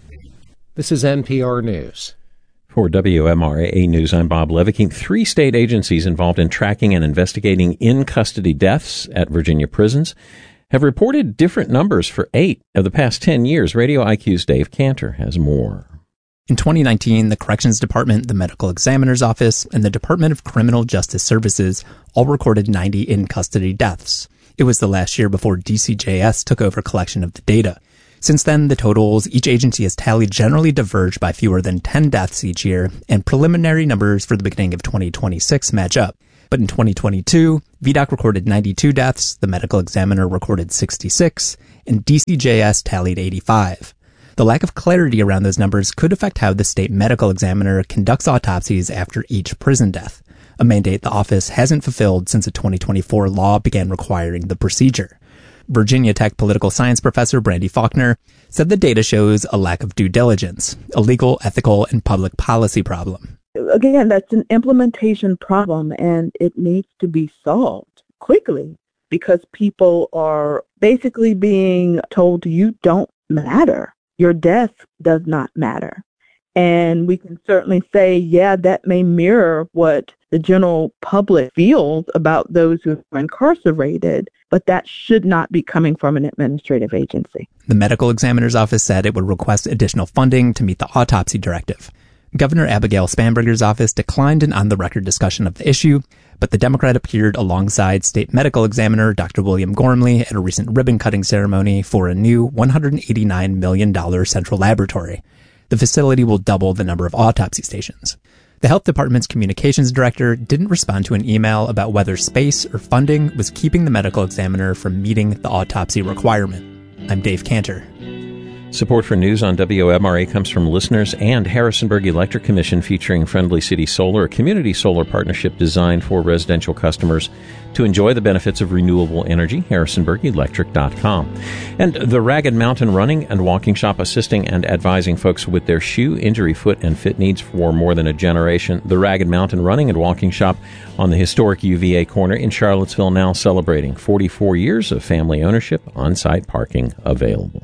This is NPR News. For WMRA News, I'm Bob Leviking. 3 state agencies involved in tracking and investigating in-custody deaths at Virginia prisons have reported different numbers for 8 of the past 10 years. Radio IQ's Dave Cantor has more. In 2019, the Corrections Department, the Medical Examiner's Office, and the Department of Criminal Justice Services all recorded 90 in-custody deaths. It was the last year before DCJS took over collection of the data. Since then, the totals each agency has tallied generally diverge by fewer than 10 deaths each year, and preliminary numbers for the beginning of 2026 match up. But in 2022, VDOC recorded 92 deaths, the Medical Examiner recorded 66, and DCJS tallied 85. The lack of clarity around those numbers could affect how the state medical examiner conducts autopsies after each prison death, a mandate the office hasn't fulfilled since a 2024 law began requiring the procedure. Virginia Tech political science professor Brandy Faulkner said the data shows a lack of due diligence, a legal, ethical, and public policy problem. Again, that's an implementation problem, and it needs to be solved quickly because people are basically being told you don't matter. Your death does not matter. And we can certainly say, yeah, that may mirror what the general public feels about those who are incarcerated, but that should not be coming from an administrative agency. The Medical Examiner's Office said it would request additional funding to meet the autopsy directive. Governor Abigail Spanberger's office declined an on-the-record discussion of the issue, but the Democrat appeared alongside State Medical Examiner Dr. William Gormley at a recent ribbon-cutting ceremony for a new $189 million central laboratory. The facility will double the number of autopsy stations. The health department's communications director didn't respond to an email about whether space or funding was keeping the medical examiner from meeting the autopsy requirement. I'm Dave Cantor. Support for news on WMRA comes from listeners and Harrisonburg Electric Commission, featuring Friendly City Solar, a community solar partnership designed for residential customers to enjoy the benefits of renewable energy. HarrisonburgElectric.com. And the Ragged Mountain Running and Walking Shop, assisting and advising folks with their shoe, injury, foot, and fit needs for more than a generation. The Ragged Mountain Running and Walking Shop on the historic UVA corner in Charlottesville, now celebrating 44 years of family ownership, on-site parking available.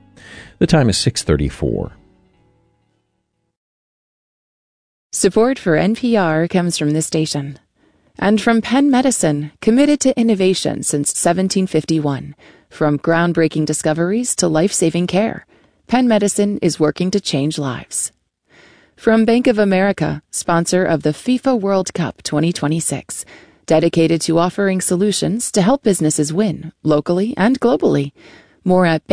The time is 6:34. Support for NPR comes from this station. And from Penn Medicine, committed to innovation since 1751. From groundbreaking discoveries to life-saving care, Penn Medicine is working to change lives. From Bank of America, sponsor of the FIFA World Cup 2026, dedicated to offering solutions to help businesses win, locally and globally. More at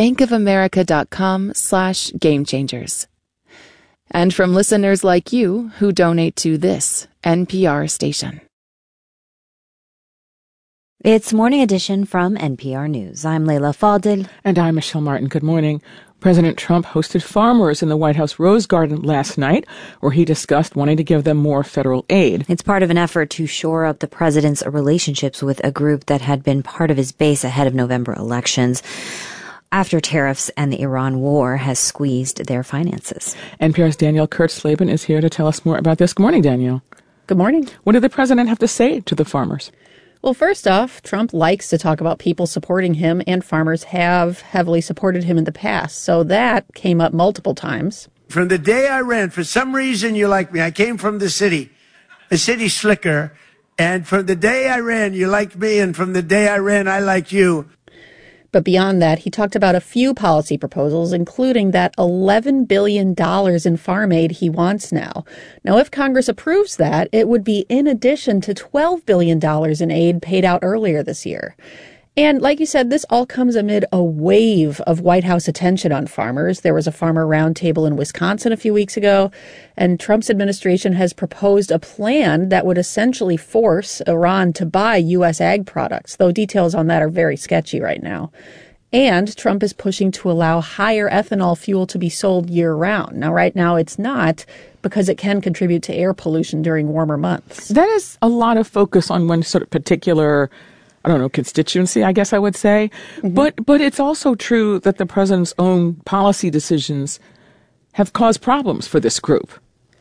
bankofamerica.com/gamechangers. And from listeners like you who donate to this NPR station. It's Morning Edition from NPR News. I'm Leila Fadel. And I'm Michelle Martin. Good morning. President Trump hosted farmers in the White House Rose Garden last night, where he discussed wanting to give them more federal aid. It's part of an effort to shore up the president's relationships with a group that had been part of his base ahead of November elections, after tariffs and the Iran war has squeezed their finances. NPR's Danielle Kurtzleben is here to tell us more about this. Good morning, Danielle. Good morning. What did the president have to say to the farmers? Well, first off, Trump likes to talk about people supporting him, and farmers have heavily supported him in the past. So that came up multiple times. From the day I ran, for some reason you like me. I came from the city slicker. And from the day I ran, you liked me. And from the day I ran, I liked you. But beyond that, he talked about a few policy proposals, including that $11 billion in farm aid he wants now. Now, if Congress approves that, it would be in addition to $12 billion in aid paid out earlier this year. And like you said, this all comes amid a wave of White House attention on farmers. There was a farmer roundtable in Wisconsin a few weeks ago, and Trump's administration has proposed a plan that would essentially force Iran to buy U.S. ag products, though details on that are very sketchy right now. And Trump is pushing to allow higher ethanol fuel to be sold year-round. Now, right now, it's not, because it can contribute to air pollution during warmer months. That is a lot of focus on one sort of particular, constituency, I guess I would say. Mm-hmm. But it's also true that the president's own policy decisions have caused problems for this group.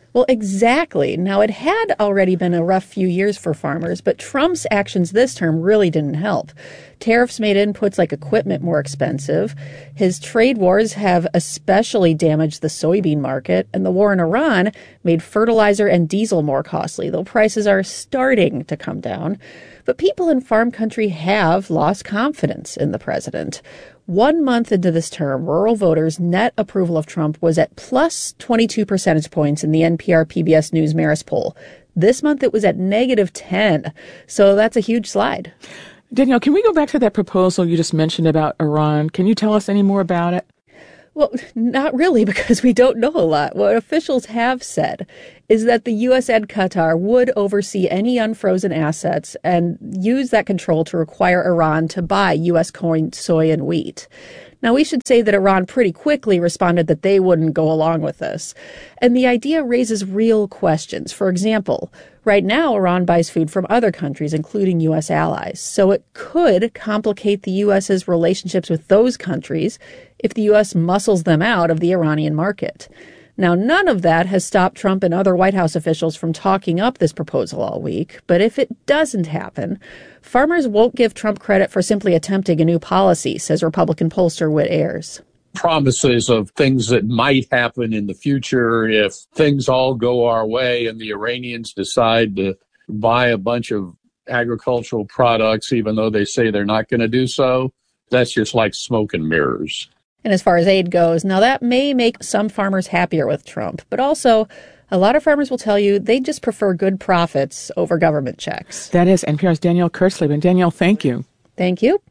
Well, exactly. Now, it had already been a rough few years for farmers, but Trump's actions this term really didn't help. Tariffs made inputs like equipment more expensive. His trade wars have especially damaged the soybean market, and the war in Iran made fertilizer and diesel more costly, though prices are starting to come down. But people in farm country have lost confidence in the president. 1 month into this term, rural voters' net approval of Trump was at plus 22 percentage points in the NPR PBS News Marist poll. This month it was at negative 10. So that's a huge slide. Danielle, can we go back to that proposal you just mentioned about Iran? Can you tell us any more about it? Well, not really, because we don't know a lot. What officials have said is that the U.S. and Qatar would oversee any unfrozen assets and use that control to require Iran to buy U.S. corn, soy, and wheat. Now, we should say that Iran pretty quickly responded that they wouldn't go along with this. And the idea raises real questions. For example, right now, Iran buys food from other countries, including U.S. allies. So it could complicate the U.S.'s relationships with those countries if the U.S. muscles them out of the Iranian market. Now, none of that has stopped Trump and other White House officials from talking up this proposal all week. But if it doesn't happen, farmers won't give Trump credit for simply attempting a new policy, says Republican pollster Whit Ayers. Promises of things that might happen in the future if things all go our way and the Iranians decide to buy a bunch of agricultural products, even though they say they're not going to do so. That's just like smoke and mirrors. And as far as aid goes, now that may make some farmers happier with Trump, but also a lot of farmers will tell you they just prefer good profits over government checks. That is NPR's Danielle Kurtzleben. Danielle, thank you. Thank you.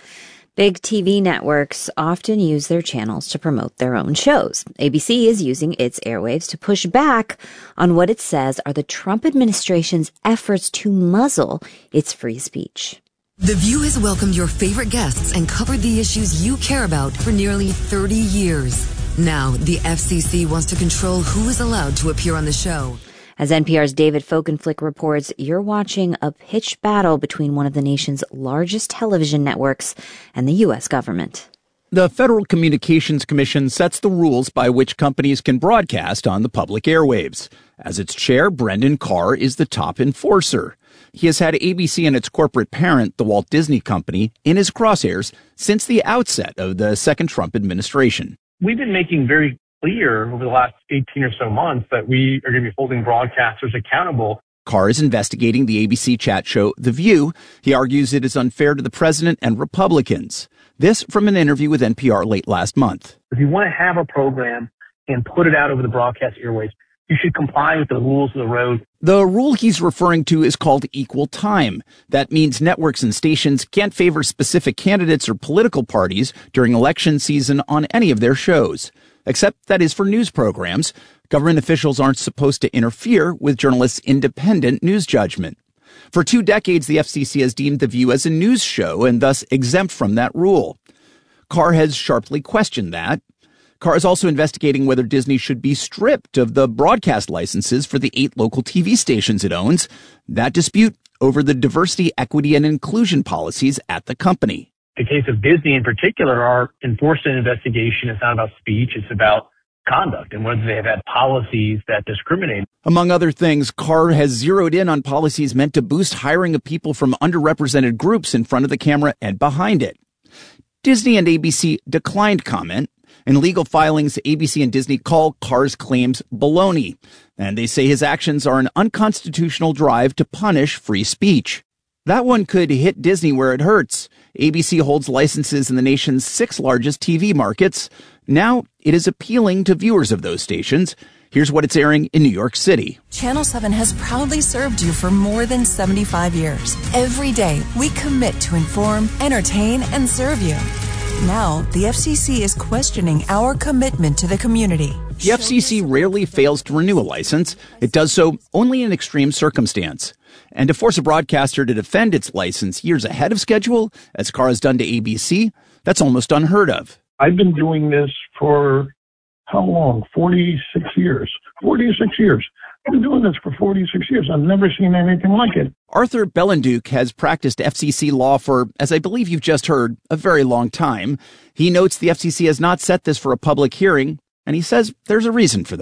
Big TV networks often use their channels to promote their own shows. ABC is using its airwaves to push back on what it says are the Trump administration's efforts to muzzle its free speech. The View has welcomed your favorite guests and covered the issues you care about for nearly 30 years. Now, the FCC wants to control who is allowed to appear on the show. As NPR's David Folkenflik reports, you're watching a pitched battle between one of the nation's largest television networks and the U.S. government. The Federal Communications Commission sets the rules by which companies can broadcast on the public airwaves. As its chair, Brendan Carr is the top enforcer. He has had ABC and its corporate parent, the Walt Disney Company, in his crosshairs since the outset of the second Trump administration. We've been making very clear over the last 18 or so months that we are going to be holding broadcasters accountable. Carr is investigating the ABC chat show The View. He argues it is unfair to the president and Republicans. This from an interview with NPR late last month. If you want to have a program and put it out over the broadcast airways, you should comply with the rules of the road. The rule he's referring to is called equal time. That means networks and stations can't favor specific candidates or political parties during election season on any of their shows. Except that is for news programs. Government officials aren't supposed to interfere with journalists' independent news judgment. For 2 decades, the FCC has deemed The View as a news show and thus exempt from that rule. Carr has sharply questioned that. Carr is also investigating whether Disney should be stripped of the broadcast licenses for the 8 local TV stations it owns. That dispute over the diversity, equity, and inclusion policies at the company. The case of Disney in particular, our enforcement investigation is not about speech, it's about conduct and whether they have had policies that discriminate. Among other things, Carr has zeroed in on policies meant to boost hiring of people from underrepresented groups in front of the camera and behind it. Disney and ABC declined comment. In legal filings, ABC and Disney call Carr's claims baloney, and they say his actions are an unconstitutional drive to punish free speech. That one could hit Disney where it hurts. ABC holds licenses in the nation's 6 largest TV markets. Now it is appealing to viewers of those stations. Here's what it's airing in New York City. Channel 7 has proudly served you for more than 75 years. Every day, we commit to inform, entertain, and serve you. Now, the FCC is questioning our commitment to the community. The FCC rarely fails to renew a license. It does so only in extreme circumstance. And to force a broadcaster to defend its license years ahead of schedule, as Carr has done to ABC, that's almost unheard of. I've been doing this for how long? 46 years. 46 years. I've been doing this for 46 years. I've never seen anything like it. Arthur Bellenduke has practiced FCC law for, as I believe you've just heard, a very long time. He notes the FCC has not set this for a public hearing, and he says there's a reason for that.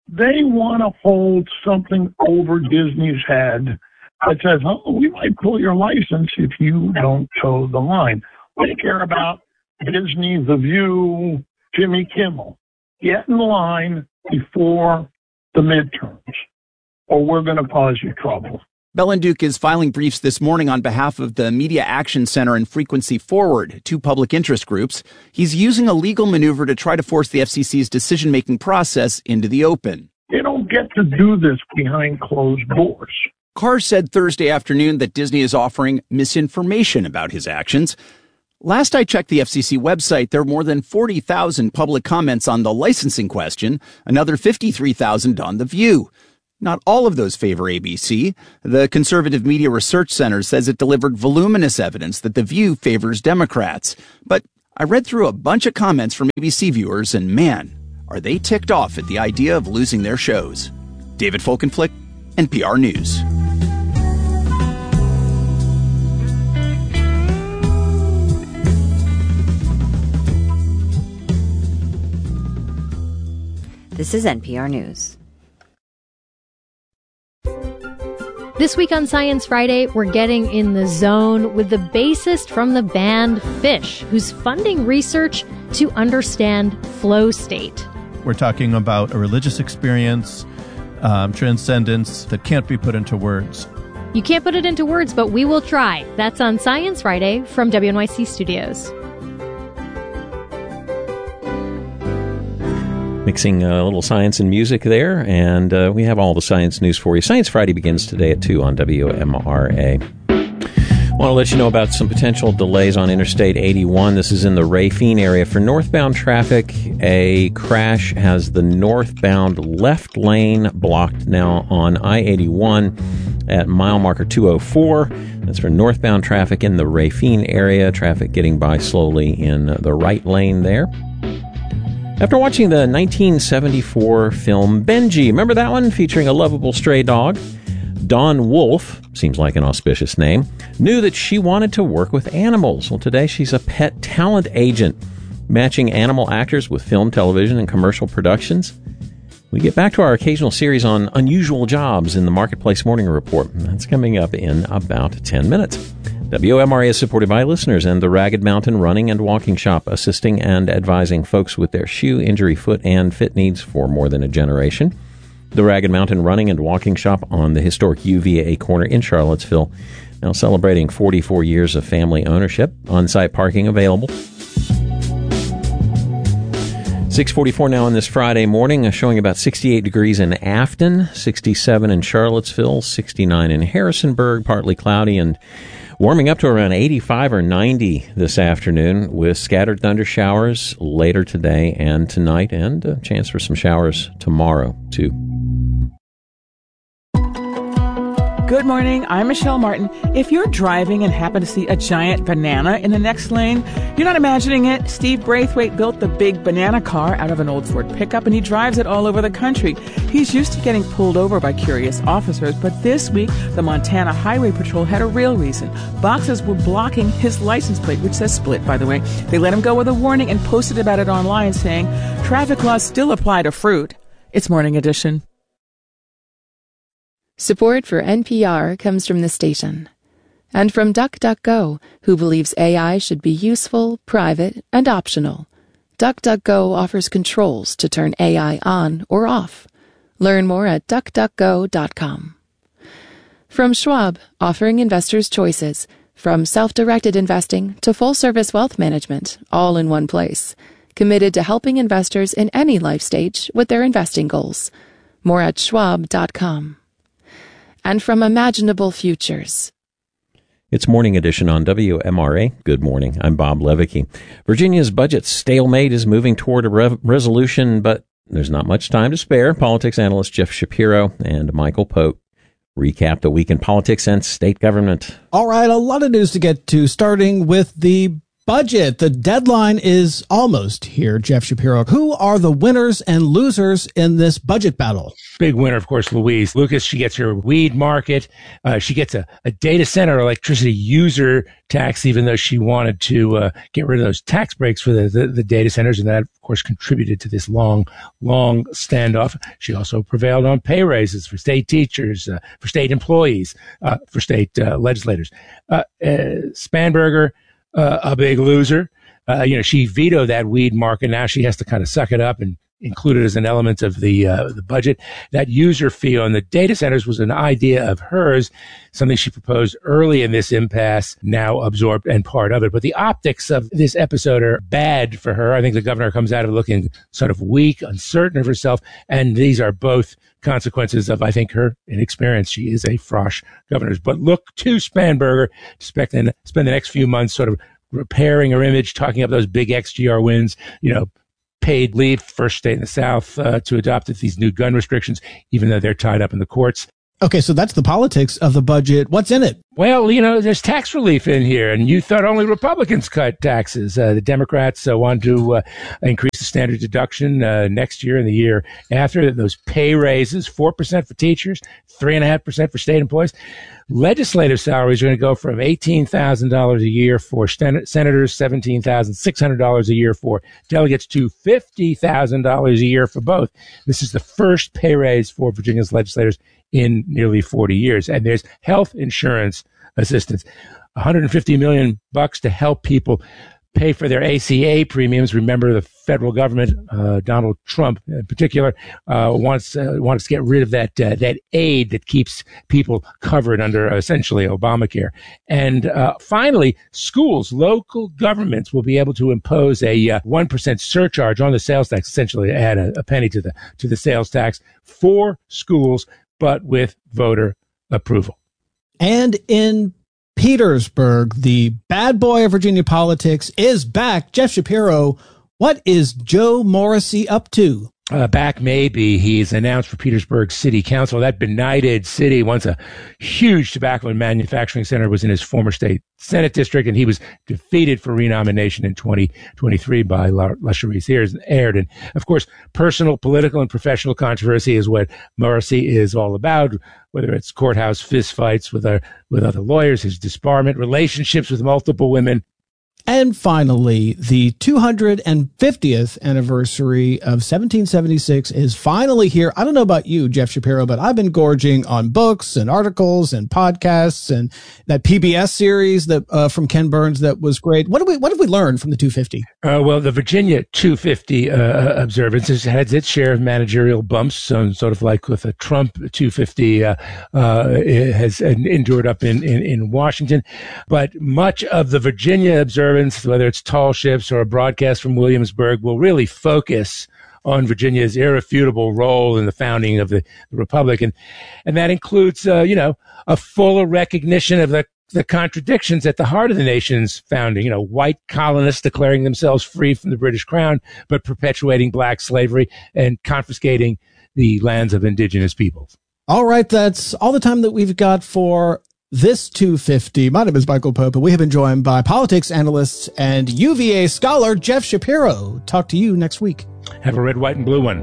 They want to hold something over Disney's head that says, oh, we might pull your license if you don't toe the line. They care about Disney, The View, Jimmy Kimmel. Get in line before the midterms, or we're going to cause you trouble. Bellenduke is filing briefs this morning on behalf of the Media Action Center and Frequency Forward, two public interest groups. He's using a legal maneuver to try to force the FCC's decision-making process into the open. They don't get to do this behind closed doors. Carr said Thursday afternoon that Disney is offering misinformation about his actions. Last I checked the FCC website, there are more than 40,000 public comments on the licensing question, another 53,000 on The View. Not all of those favor ABC. The Conservative Media Research Center says it delivered voluminous evidence that The View favors Democrats. But I read through a bunch of comments from ABC viewers, and man, are they ticked off at the idea of losing their shows. David Folkenflik, NPR News. This is NPR News. This week on Science Friday, we're getting in the zone with the bassist from the band Phish, who's funding research to understand flow state. We're talking about a religious experience, transcendence that can't be put into words. You can't put it into words, but we will try. That's on Science Friday from WNYC Studios. Mixing a little science and music there, and we have all the science news for you. Science Friday begins today at 2 on WMRA. I want to let you know about some potential delays on Interstate 81. This is in the Rafine area. For northbound traffic, a crash has the northbound left lane blocked now on I-81 at mile marker 204. That's for northbound traffic in the Rafine area. Traffic getting by slowly in the right lane there. After watching the 1974 film Benji, remember that one featuring a lovable stray dog? Dawn Wolf, seems like an auspicious name, knew that she wanted to work with animals. Well, today she's a pet talent agent, matching animal actors with film, television, and commercial productions. We get back to our occasional series on unusual jobs in the Marketplace Morning Report. That's coming up in about 10 minutes. WMRA is supported by listeners and the Ragged Mountain Running and Walking Shop, assisting and advising folks with their shoe, injury, foot, and fit needs for more than a generation. The Ragged Mountain Running and Walking Shop on the historic UVA corner in Charlottesville, now celebrating 44 years of family ownership. On-site parking available. 6:44 now on this Friday morning, showing about 68 degrees in Afton, 67 in Charlottesville, 69 in Harrisonburg, partly cloudy, and warming up to around 85 or 90 this afternoon with scattered thunder showers later today and tonight, and a chance for some showers tomorrow, too. Good morning, I'm Michelle Martin. If you're driving and happen to see a giant banana in the next lane, you're not imagining it. Steve Braithwaite built the big banana car out of an old Ford pickup, and he drives it all over the country. He's used to getting pulled over by curious officers, but this week, the Montana Highway Patrol had a real reason. Boxes were blocking his license plate, which says split, by the way. They let him go with a warning and posted about it online, saying, traffic laws still apply to fruit. It's Morning Edition. Support for NPR comes from the station. And from DuckDuckGo, who believes AI should be useful, private, and optional. DuckDuckGo offers controls to turn AI on or off. Learn more at duckduckgo.com. From Schwab, offering investors choices, from self-directed investing to full-service wealth management, all in one place. Committed to helping investors in any life stage with their investing goals. More at schwab.com. And from Imaginable Futures. It's Morning Edition on WMRA. Good morning. I'm Bob Levicki. Virginia's budget stalemate is moving toward a resolution, but there's not much time to spare. Politics analyst Jeff Shapiro and Michael Pope recap the week in politics and state government. All right, a lot of news to get to, starting with the budget. The deadline is almost here, Jeff Shapiro. Who are the winners and losers in this budget battle? Big winner, of course, Louise Lucas. She gets her weed market. She gets a data center electricity user tax, even though she wanted to get rid of those tax breaks for the data centers. And that, of course, contributed to this long standoff. She also prevailed on pay raises for state teachers, for state employees, for state legislators. Spanberger, a big loser. She vetoed that weed market. Now she has to kind of suck it up and include it as an element of the budget. That user fee on the data centers was an idea of hers, something she proposed early in this impasse, now absorbed and part of it. But the optics of this episode are bad for her. I think the governor comes out of it looking sort of weak, uncertain of herself, and these are both consequences of, I think, her inexperience. She is a frosh governor. But look to Spanberger to spend the next few months sort of repairing her image, talking up those big XGR wins, paid leave, first state in the South to adopt these new gun restrictions, even though they're tied up in the courts. Okay, so that's the politics of the budget. What's in it? Well, there's tax relief in here, and you thought only Republicans cut taxes. The Democrats want to increase the standard deduction next year and the year after. Those pay raises, 4% for teachers, 3.5% for state employees. Legislative salaries are going to go from $18,000 a year for senators, $17,600 a year for delegates, to $50,000 a year for both. This is the first pay raise for Virginia's legislators in nearly 40 years. And there's health insurance assistance, $150 million to help people pay for their ACA premiums. Remember, the federal government, Donald Trump in particular, wants to get rid of that aid that keeps people covered under essentially Obamacare. And finally, schools, local governments will be able to impose a 1% surcharge on the sales tax, essentially add a penny to the sales tax for schools, but with voter approval. And in Petersburg, the bad boy of Virginia politics is back. Jeff Shapiro, what is Joe Morrissey up to? Back maybe. He's announced for Petersburg City Council. That benighted city, once a huge tobacco and manufacturing center, was in his former state Senate district, and he was defeated for renomination in 2023 by LaCharisse Aird. And of course, personal, political, and professional controversy is what Morrissey is all about, whether it's courthouse fistfights with other lawyers, his disbarment, relationships with multiple women. And finally, the 250th anniversary of 1776 is finally here. I don't know about you, Jeff Shapiro, but I've been gorging on books and articles and podcasts and that PBS series that from Ken Burns that was great. What have we learned from the 250? Well, the Virginia 250 observance has its share of managerial bumps, so sort of like with a Trump 250 has endured up in Washington. But much of the Virginia observance, whether it's tall ships or a broadcast from Williamsburg, will really focus on Virginia's irrefutable role in the founding of the Republic. And that includes, a fuller recognition of the contradictions at the heart of the nation's founding. White colonists declaring themselves free from the British crown, but perpetuating black slavery and confiscating the lands of indigenous peoples. All right, that's all the time that we've got for this 250. My name is Michael Pope, and we have been joined by politics analyst and UVA scholar Jeff Shapiro. Talk to you next week. Have a red, white, and blue one.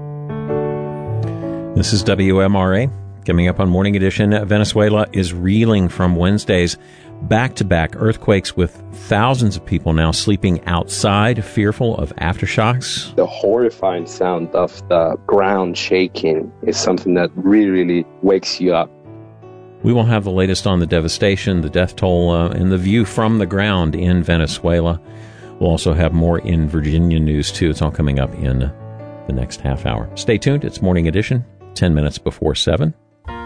This is WMRA. Coming up on Morning Edition, Venezuela is reeling from Wednesday's back-to-back earthquakes, with thousands of people now sleeping outside, fearful of aftershocks. The horrifying sound of the ground shaking is something that really, really wakes you up. We will have the latest on the devastation, the death toll, and the view from the ground in Venezuela. We'll also have more in Virginia news, too. It's all coming up in the next half hour. Stay tuned. It's Morning Edition, 10 minutes before 7.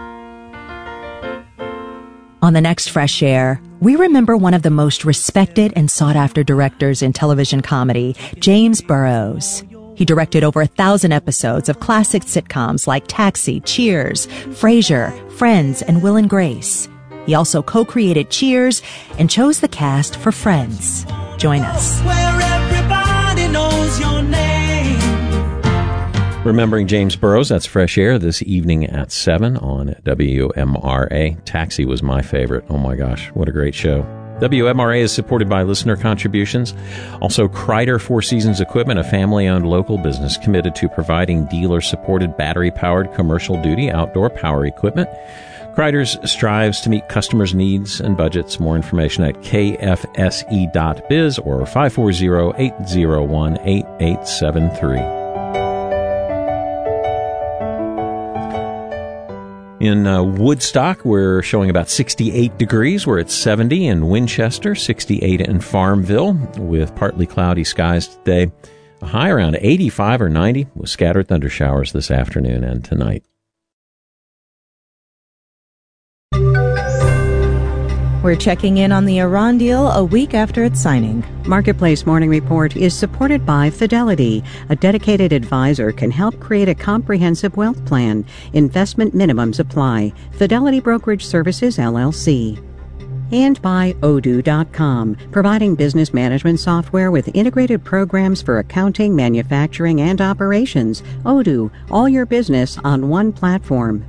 On the next Fresh Air, we remember one of the most respected and sought-after directors in television comedy, James Burrows. He directed over 1,000 episodes of classic sitcoms like Taxi, Cheers, Frasier, Friends, and Will and Grace. He also co-created Cheers and chose the cast for Friends. Join us. Where everybody knows your name. Remembering James Burrows, that's Fresh Air this evening at 7 on WMRA. Taxi was my favorite. Oh my gosh, what a great show. WMRA is supported by listener contributions. Also, Kreider Four Seasons Equipment, a family-owned local business committed to providing dealer-supported battery-powered commercial-duty outdoor power equipment. Kreider's strives to meet customers' needs and budgets. More information at kfse.biz or 540-801-8873. In Woodstock, we're showing about 68 degrees. We're at 70 in Winchester, 68 in Farmville, with partly cloudy skies today. A high around 85 or 90 with scattered thundershowers this afternoon and tonight. We're checking in on the Iran deal a week after its signing. Marketplace Morning Report is supported by Fidelity. A dedicated advisor can help create a comprehensive wealth plan. Investment minimums apply. Fidelity Brokerage Services, LLC. And by Odoo.com, providing business management software with integrated programs for accounting, manufacturing, and operations. Odoo, all your business on one platform.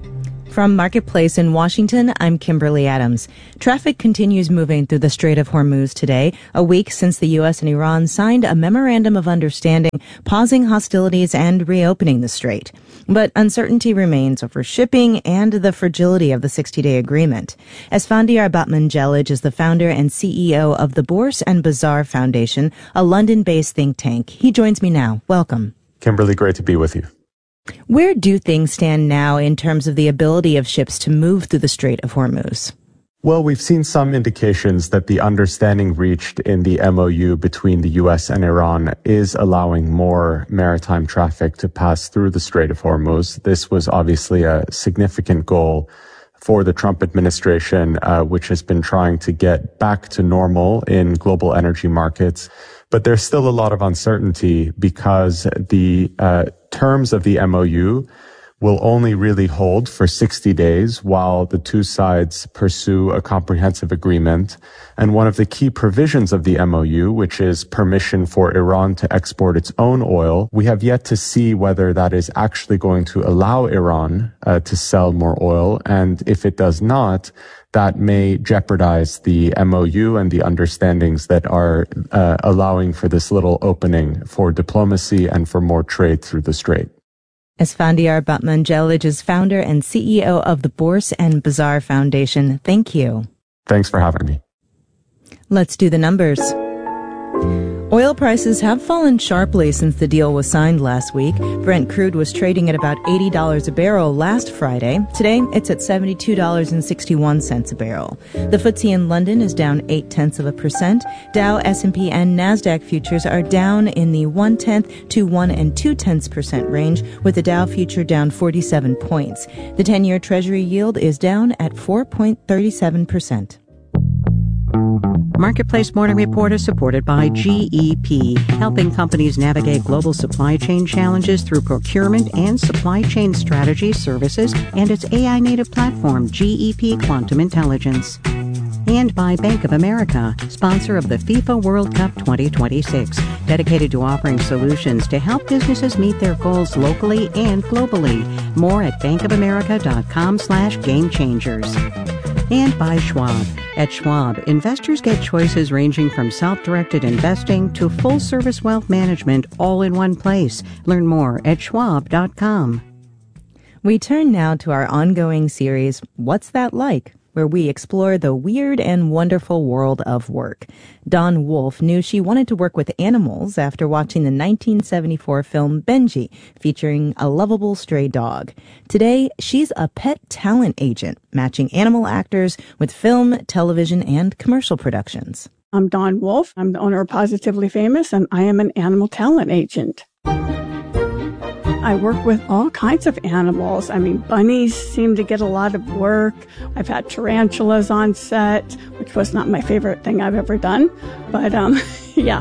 From Marketplace in Washington, I'm Kimberly Adams. Traffic continues moving through the Strait of Hormuz today, a week since the U.S. and Iran signed a memorandum of understanding, pausing hostilities and reopening the strait. But uncertainty remains over shipping and the fragility of the 60-day agreement. Esfandiar Batmanglij is the founder and CEO of the Bourse and Bazaar Foundation, a London-based think tank. He joins me now. Welcome. Kimberly, great to be with you. Where do things stand now in terms of the ability of ships to move through the Strait of Hormuz? Well, we've seen some indications that the understanding reached in the MOU between the U.S. and Iran is allowing more maritime traffic to pass through the Strait of Hormuz. This was obviously a significant goal for the Trump administration, which has been trying to get back to normal in global energy markets. But there's still a lot of uncertainty because the terms of the MOU will only really hold for 60 days while the two sides pursue a comprehensive agreement. And one of the key provisions of the MOU, which is permission for Iran to export its own oil, we have yet to see whether that is actually going to allow Iran to sell more oil. And if it does not, that may jeopardize the MOU and the understandings that are allowing for this little opening for diplomacy and for more trade through the strait. Esfandiar Batmanglij is founder and CEO of the Bourse and Bazaar Foundation. Thank you. Thanks for having me. Let's do the numbers. Oil prices have fallen sharply since the deal was signed last week. Brent crude was trading at about $80 a barrel last Friday. Today, it's at $72.61 a barrel. The FTSE in London is down 0.8%. Dow, S&P, and NASDAQ futures are down in the 0.1 to 1 2% range, with the Dow future down 47 points. The 10-year Treasury yield is down at 4.37%. Marketplace Morning Report is supported by GEP, helping companies navigate global supply chain challenges through procurement and supply chain strategy services and its AI-native platform, GEP Quantum Intelligence. And by Bank of America, sponsor of the FIFA World Cup 2026, dedicated to offering solutions to help businesses meet their goals locally and globally. More at bankofamerica.com/gamechangers. And by Schwab. At Schwab, investors get choices ranging from self-directed investing to full-service wealth management all in one place. Learn more at schwab.com. We turn now to our ongoing series, What's That Like?, where we explore the weird and wonderful world of work. Dawn Wolfe knew she wanted to work with animals after watching the 1974 film Benji, featuring a lovable stray dog. Today, she's a pet talent agent, matching animal actors with film, television, and commercial productions. I'm Dawn Wolfe. I'm the owner of Positively Famous, and I am an animal talent agent. I work with all kinds of animals. I mean, bunnies seem to get a lot of work. I've had tarantulas on set, which was not my favorite thing I've ever done. But, yeah.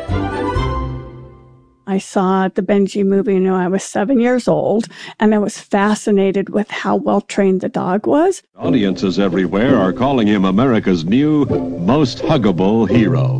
I saw the Benji movie when I was 7 years old, and I was fascinated with how well-trained the dog was. Audiences everywhere are calling him America's new, most huggable hero.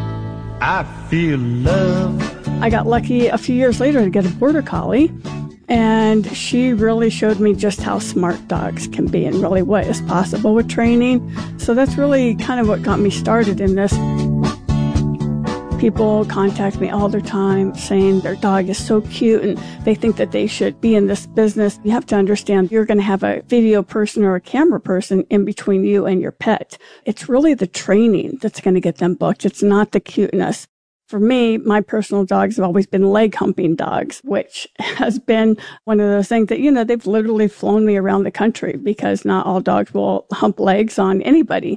I feel love. I got lucky a few years later to get a border collie, And she really showed me just how smart dogs can be and really what is possible with training. So that's really kind of what got me started in this. People contact me all the time saying their dog is so cute and they think that they should be in this business. You have to understand you're going to have a video person or a camera person in between you and your pet. It's really the training that's going to get them booked. It's not the cuteness. For me, my personal dogs have always been leg humping dogs, which has been one of those things that, they've literally flown me around the country because not all dogs will hump legs on anybody.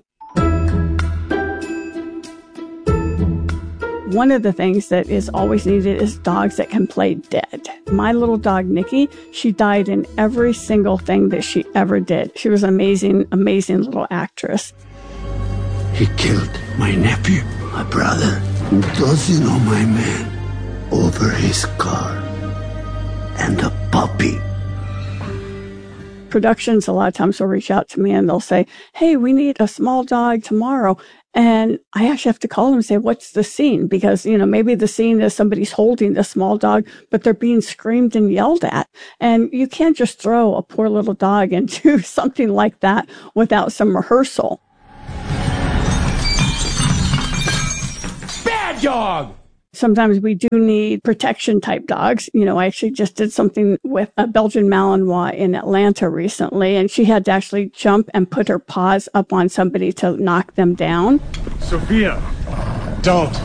One of the things that is always needed is dogs that can play dead. My little dog, Nikki, she died in every single thing that she ever did. She was an amazing, amazing little actress. He killed my nephew, my brother, and dozen of my men over his car and a puppy. Productions a lot of times will reach out to me and they'll say, hey, we need a small dog tomorrow. And I actually have to call them and say, what's the scene? Because, maybe the scene is somebody's holding the small dog, but they're being screamed and yelled at. And you can't just throw a poor little dog into something like that without some rehearsal. Bad dog! Sometimes we do need protection type dogs. I actually just did something with a Belgian Malinois in Atlanta recently, and she had to actually jump and put her paws up on somebody to knock them down. Sophia, don't.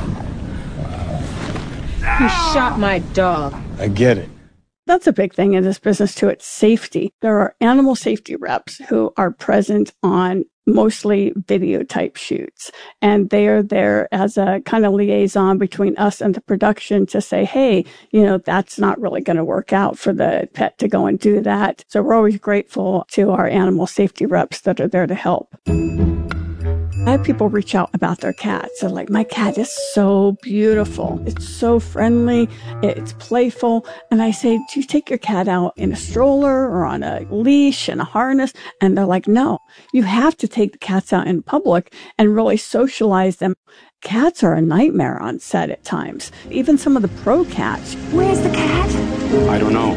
You shot my dog. I get it. That's a big thing in this business too. It's safety. There are animal safety reps who are present on mostly video type shoots. And they are there as a kind of liaison between us and the production to say, hey, that's not really going to work out for the pet to go and do that. So we're always grateful to our animal safety reps that are there to help. I have people reach out about their cats. They're like, my cat is so beautiful. It's so friendly. It's playful. And I say, do you take your cat out in a stroller or on a leash and a harness? And they're like, no, you have to take the cats out in public and really socialize them. Cats are a nightmare on set at times. Even some of the pro cats. Where's the cat? I don't know.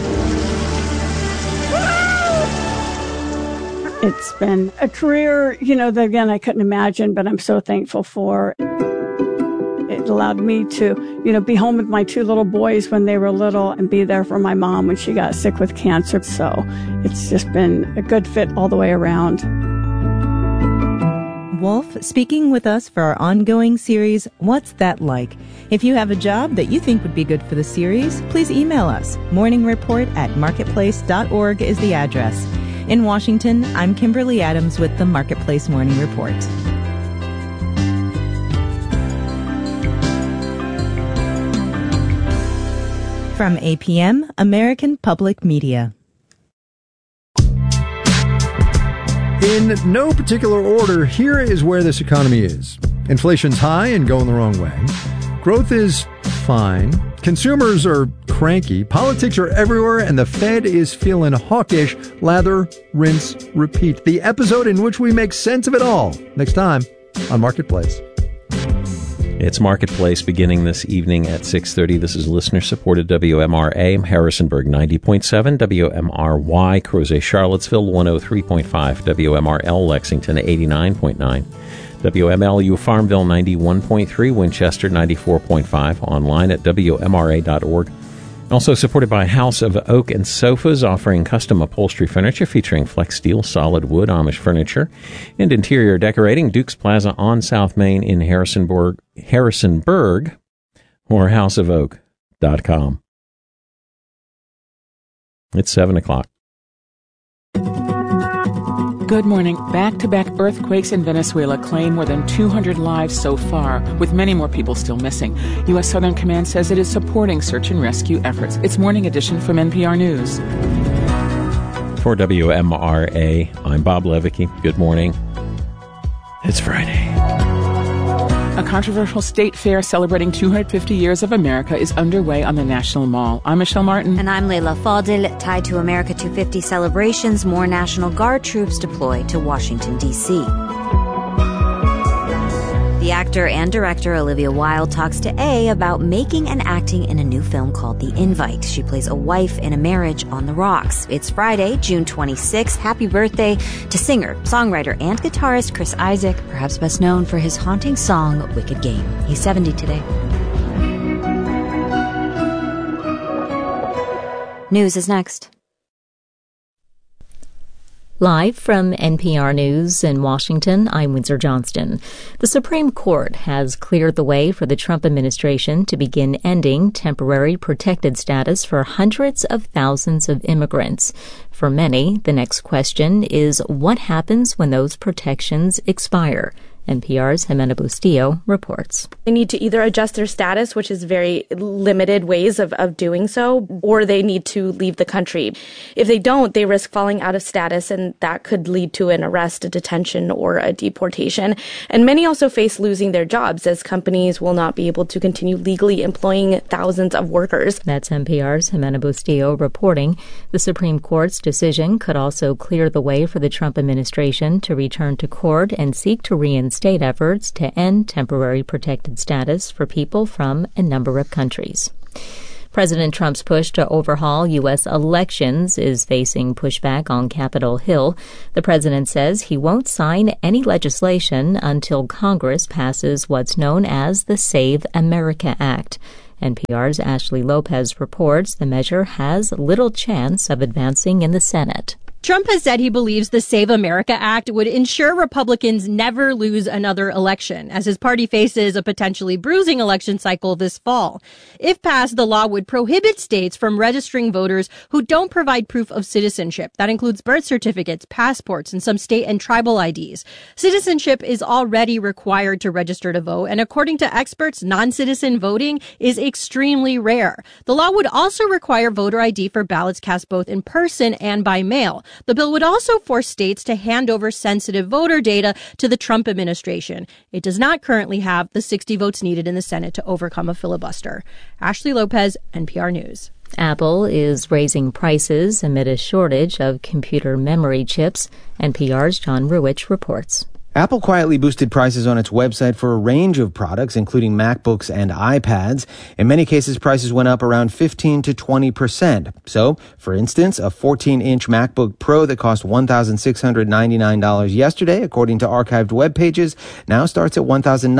It's been a career, that again, I couldn't imagine, but I'm so thankful for. It allowed me to, be home with my two little boys when they were little and be there for my mom when she got sick with cancer. So it's just been a good fit all the way around. Wolf speaking with us for our ongoing series, What's That Like? If you have a job that you think would be good for the series, please email us. morningreport@marketplace.org is the address. In Washington, I'm Kimberly Adams with the Marketplace Morning Report. From APM, American Public Media. In no particular order, here is where this economy is. Inflation's high and going the wrong way. Growth is fine. Consumers are cranky. Politics are everywhere, and the Fed is feeling hawkish. Lather, rinse, repeat. The episode in which we make sense of it all. Next time on Marketplace. It's Marketplace beginning this evening at 6:30. This is listener-supported WMRA, Harrisonburg 90.7, WMRY, Crozet, Charlottesville 103.5, WMRL, Lexington 89.9, WMLU, Farmville 91.3, Winchester 94.5, online at WMRA.org. Also supported by House of Oak and Sofas, offering custom upholstery furniture featuring flex steel, solid wood, Amish furniture, and interior decorating. Duke's Plaza on South Main in Harrisonburg, or houseofoak.com. It's 7 o'clock. Good morning. Back-to-back earthquakes in Venezuela claim more than 200 lives so far, with many more people still missing. U.S. Southern Command says it is supporting search and rescue efforts. It's Morning Edition from NPR News. For WMRA, I'm Bob Levicki. Good morning. It's Friday. A controversial state fair celebrating 250 years of America is underway on the National Mall. I'm Michelle Martin. And I'm Layla Fadil. Tied to America 250 celebrations, more National Guard troops deploy to Washington, D.C. The act Actor and director Olivia Wilde talks to A about making and acting in a new film called The Invite. She plays a wife in a marriage on the rocks. It's Friday, June 26th. Happy birthday to singer, songwriter, and guitarist Chris Isaak, perhaps best known for his haunting song, Wicked Game. He's 70 today. News is next. Live from NPR News in Washington, I'm Windsor Johnston. The Supreme Court has cleared the way for the Trump administration to begin ending temporary protected status for hundreds of thousands of immigrants. For many, the next question is what happens when those protections expire? NPR's Jimena Bustillo reports. They need to either adjust their status, which is very limited ways of doing so, or they need to leave the country. If they don't, they risk falling out of status, and that could lead to an arrest, a detention, or a deportation. And many also face losing their jobs, as companies will not be able to continue legally employing thousands of workers. That's NPR's Jimena Bustillo reporting. The Supreme Court's decision could also clear the way for the Trump administration to return to court and seek to reinstate efforts to end temporary protected status for people from a number of countries. President Trump's push to overhaul U.S. elections is facing pushback on Capitol Hill. The president says he won't sign any legislation until Congress passes what's known as the Save America Act. NPR's Ashley Lopez reports the measure has little chance of advancing in the Senate. Trump has said he believes the Save America Act would ensure Republicans never lose another election, as his party faces a potentially bruising election cycle this fall. If passed, the law would prohibit states from registering voters who don't provide proof of citizenship. That includes birth certificates, passports, and some state and tribal IDs. Citizenship is already required to register to vote, and according to experts, non-citizen voting is extremely rare. The law would also require voter ID for ballots cast both in person and by mail. The bill would also force states to hand over sensitive voter data to the Trump administration. It does not currently have the 60 votes needed in the Senate to overcome a filibuster. Ashley Lopez, NPR News. Apple is raising prices amid a shortage of computer memory chips. NPR's John Ruwitch reports. Apple quietly boosted prices on its website for a range of products, including MacBooks and iPads. In many cases, prices went up around 15 to 20%. So, for instance, a 14-inch MacBook Pro that cost $1,699 yesterday, according to archived web pages, now starts at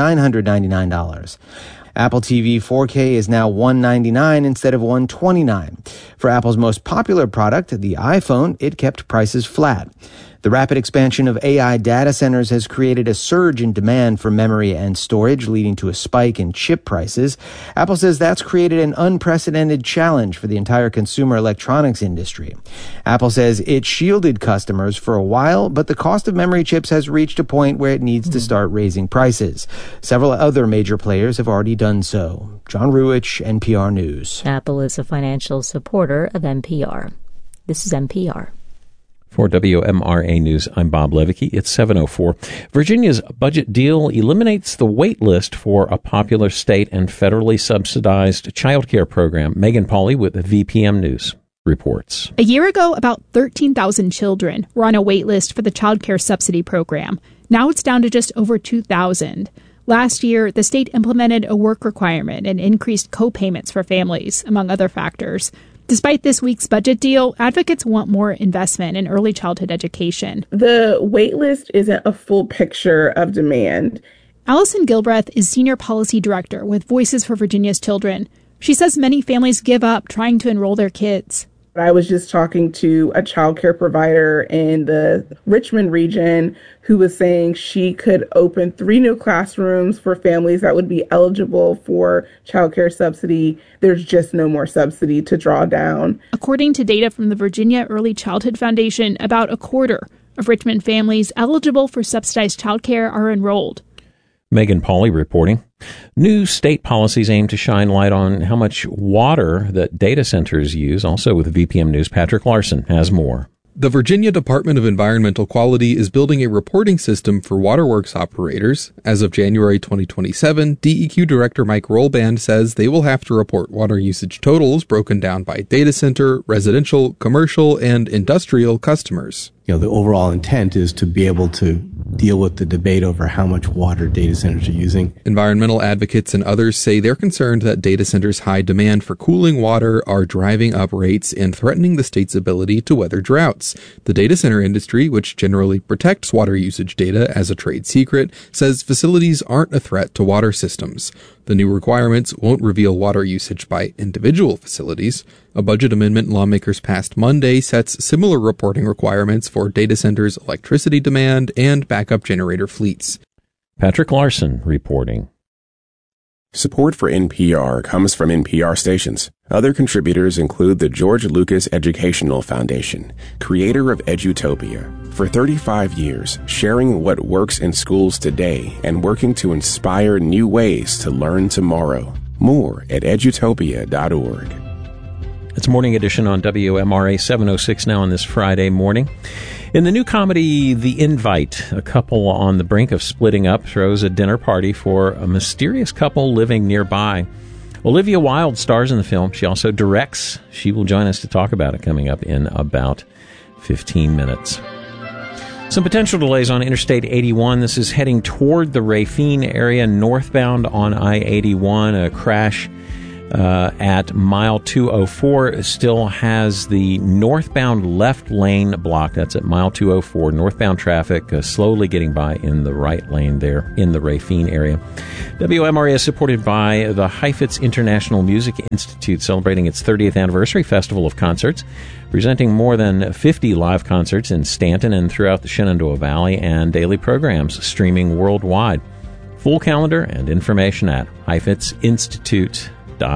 $1,999. Apple TV 4K is now $199 instead of $129. For Apple's most popular product, the iPhone, it kept prices flat. The rapid expansion of AI data centers has created a surge in demand for memory and storage, leading to a spike in chip prices. Apple says that's created an unprecedented challenge for the entire consumer electronics industry. Apple says it shielded customers for a while, but the cost of memory chips has reached a point where it needs to start raising prices. Several other major players have already done so. John Ruwitch, NPR News. Apple is a financial supporter of NPR. This is NPR. For WMRA News, I'm Bob Levicki. It's 7:04. Virginia's budget deal eliminates the wait list for a popular state and federally subsidized child care program. Megan Pauley with VPM News reports. A year ago, about 13,000 children were on a wait list for the child care subsidy program. Now it's down to just over 2,000. Last year, the state implemented a work requirement and increased co-payments for families, among other factors. Despite this week's budget deal, advocates want more investment in early childhood education. The wait list isn't a full picture of demand. Allison Gilbreth is Senior Policy Director with Voices for Virginia's Children. She says many families give up trying to enroll their kids. I was just talking to a child care provider in the Richmond region who was saying she could open 3 new classrooms for families that would be eligible for child care subsidy. There's just no more subsidy to draw down. According to data from the Virginia Early Childhood Foundation, about a quarter of Richmond families eligible for subsidized child care are enrolled. Megan Pauley reporting. New state policies aim to shine light on how much water that data centers use. Also with VPM News, Patrick Larson has more. The Virginia Department of Environmental Quality is building a reporting system for waterworks operators. As of January 2027, DEQ Director Mike Rollband says they will have to report water usage totals broken down by data center, residential, commercial, and industrial customers. the overall intent is to be able to deal with the debate over how much water data centers are using. Environmental advocates and others say they're concerned that data centers' high demand for cooling water are driving up rates and threatening the state's ability to weather droughts. The data center industry, which generally protects water usage data as a trade secret, says facilities aren't a threat to water systems. The new requirements won't reveal water usage by individual facilities. A budget amendment lawmakers passed Monday sets similar reporting requirements for data centers' electricity demand and backup generator fleets. Patrick Larson reporting. Support for NPR comes from NPR stations. Other contributors include the George Lucas Educational Foundation, creator of Edutopia. For 35 years, sharing what works in schools today and working to inspire new ways to learn tomorrow. More at edutopia.org. It's Morning Edition on WMRA 706 now on this Friday morning. In the new comedy, The Invite, a couple on the brink of splitting up throws a dinner party for a mysterious couple living nearby. Olivia Wilde stars in the film. She also directs. She will join us to talk about it coming up in about 15 minutes. Some potential delays on Interstate 81. This is heading toward the Rafine area, northbound on I-81. A crash at mile 204 still has the northbound left lane blocked. That's at mile 204. Northbound traffic slowly getting by in the right lane there in the Rafine area. WMRA is supported by the Heifetz International Music Institute, celebrating its 30th anniversary festival of concerts, presenting more than 50 live concerts in Stanton and throughout the Shenandoah Valley, and daily programs streaming worldwide. Full calendar and information at heifetzinstitute.org.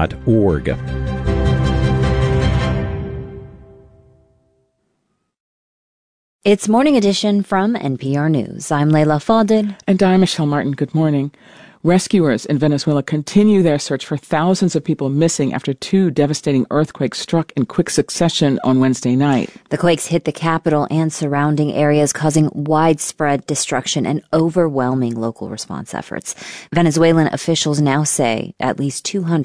It's Morning Edition from NPR News. I'm Leila Fadel. And I'm Michelle Martin. Good morning. Rescuers in Venezuela continue their search for thousands of people missing after two devastating earthquakes struck in quick succession on Wednesday night. The quakes hit the capital and surrounding areas, causing widespread destruction and overwhelming local response efforts. Venezuelan officials now say at least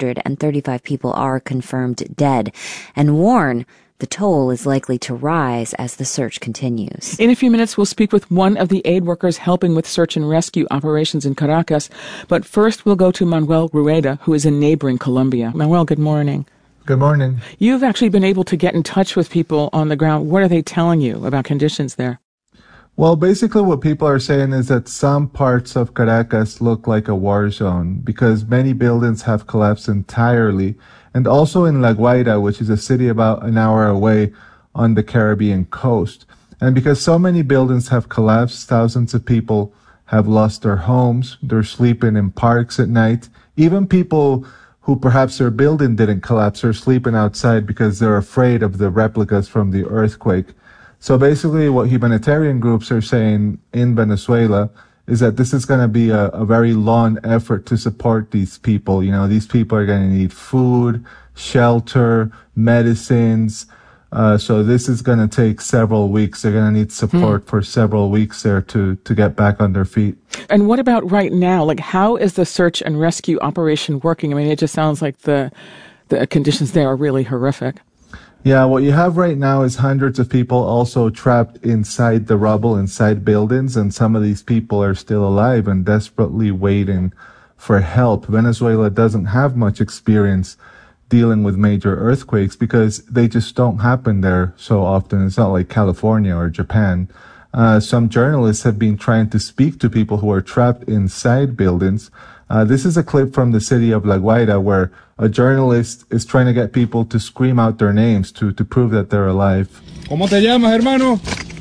235 people are confirmed dead and warn the toll is likely to rise as the search continues. In a few minutes, we'll speak with one of the aid workers helping with search and rescue operations in Caracas. But first, we'll go to Manuel Rueda, who is in neighboring Colombia. Manuel, good morning. Good morning. You've actually been able to get in touch with people on the ground. What are they telling you about conditions there? Well, basically what people are saying is that some parts of Caracas look like a war zone because many buildings have collapsed entirely. And also in La Guaira, which is a city about an hour away on the Caribbean coast. And because so many buildings have collapsed, thousands of people have lost their homes. They're sleeping in parks at night. Even people who perhaps their building didn't collapse are sleeping outside because they're afraid of the replicas from the earthquake. So basically what humanitarian groups are saying in Venezuela is that this is going to be a very long effort to support these people. You know, these people are going to need food, shelter, medicines. So this is going to take several weeks. They're going to need support for several weeks there to get back on their feet. And what about right now? Like, how is the search and rescue operation working? I mean, it just sounds like the conditions there are really horrific. Yeah, what you have right now is hundreds of people also trapped inside the rubble, inside buildings, and some of these people are still alive and desperately waiting for help. Venezuela doesn't have much experience dealing with major earthquakes because they just don't happen there so often. It's not like California or Japan. Some journalists have been trying to speak to people who are trapped inside buildings. This is a clip from the city of La Guaira where a journalist is trying to get people to scream out their names to prove that they're alive. ¿Cómo te llamas, hermano?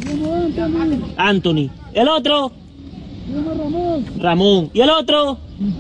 Anthony. ¿El otro? Ramón. ¿Y el otro?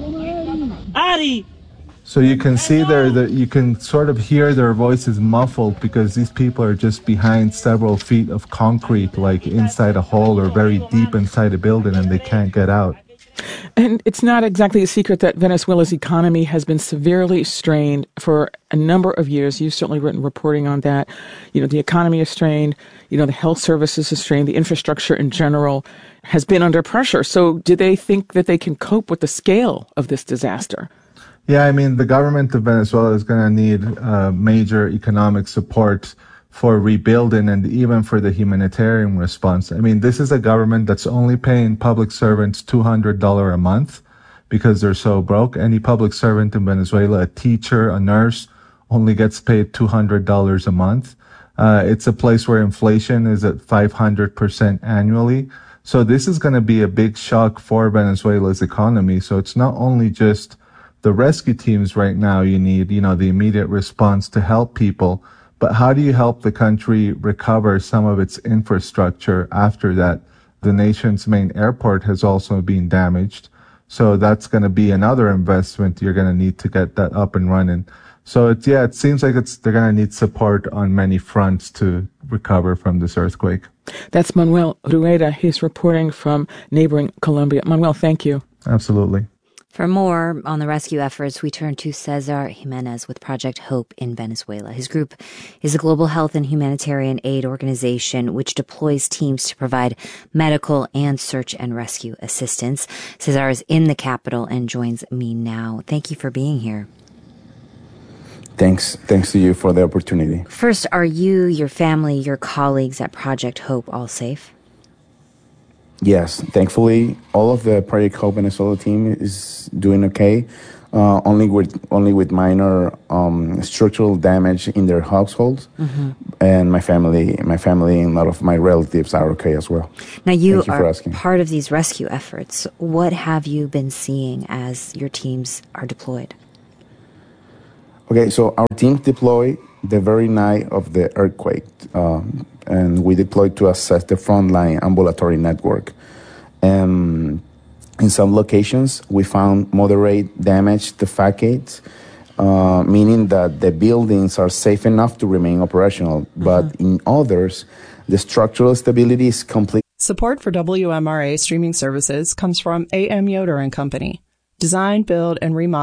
Ari. So you can see there that you can sort of hear their voices muffled because these people are just behind several feet of concrete, like inside a hole or very deep inside a building, and they can't get out. And it's not exactly a secret that Venezuela's economy has been severely strained for a number of years. You've certainly written reporting on that. You know, the economy is strained. You know, the health services is strained. The infrastructure in general has been under pressure. So do they think that they can cope with the scale of this disaster? Yeah, I mean, the government of Venezuela is going to need major economic support for rebuilding and even for the humanitarian response. I mean, this is a government that's only paying public servants $200 a month because they're so broke. Any public servant in Venezuela, a teacher, a nurse, only gets paid $200 a month. It's a place where inflation is at 500% annually. So this is going to be a big shock for Venezuela's economy. So it's not only just the rescue teams right now you need, the immediate response to help people, but how do you help the country recover some of its infrastructure after that? The nation's main airport has also been damaged. So that's going to be another investment you're going to need to get that up and running. So it seems like they're going to need support on many fronts to recover from this earthquake. That's Manuel Rueda. He's reporting from neighboring Colombia. Manuel, thank you. Absolutely. For more on the rescue efforts, we turn to Cesar Jimenez with Project Hope in Venezuela. His group is a global health and humanitarian aid organization which deploys teams to provide medical and search and rescue assistance. Cesar is in the capital and joins me now. Thank you for being here. Thanks to you for the opportunity. First, are you, your family, your colleagues at Project Hope all safe? Yes, thankfully, all of the Project Hope Venezuela team is doing okay. Only with minor structural damage in their households, and my family, and a lot of my relatives are okay as well. Now you are part of these rescue efforts. What have you been seeing as your teams are deployed? Okay, so our team deployed the very night of the earthquake, and we deployed to assess the frontline ambulatory network. In some locations, we found moderate damage to facades, meaning that the buildings are safe enough to remain operational. But in others, the structural stability is complete. Support for WMRA streaming services comes from AM Yoder and Company. Design, build, and remodel